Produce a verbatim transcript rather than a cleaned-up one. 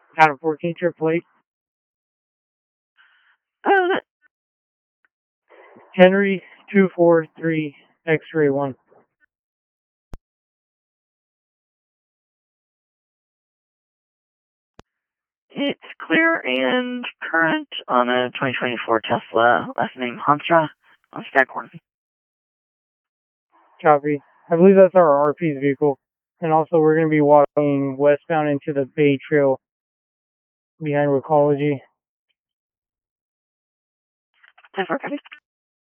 Adam fourteen triple eight. Uh, Henry two four three X-ray one. it's clear and current on a twenty twenty-four Tesla, last name Hansra, on Staghorn. Copy. I believe that's our R P's vehicle. And also, we're going to be walking westbound into the Bay Trail behind Recology. ten four, copy.